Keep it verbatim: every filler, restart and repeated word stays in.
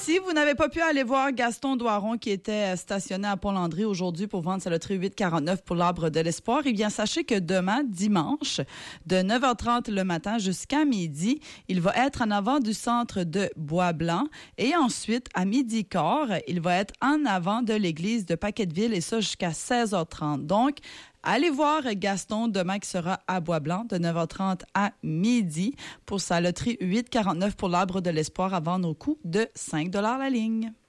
Si vous n'avez pas pu aller voir Gaston Doiron qui était stationné à Pont-Landry aujourd'hui pour vendre sa loterie huit quarante-neuf pour l'Arbre de l'Espoir, eh bien, sachez que demain, dimanche, de neuf heures trente le matin jusqu'à midi, il va être en avant du centre de Bois-Blanc et ensuite, à midi-quart, il va être en avant de l'église de Paquetteville et ça jusqu'à seize heures trente. Donc, allez voir Gaston demain qui sera à Bois-Blanc de neuf heures trente à midi pour sa loterie huit quarante-neuf pour l'Arbre de l'Espoir à vendre au coût de cinq dollars la ligne.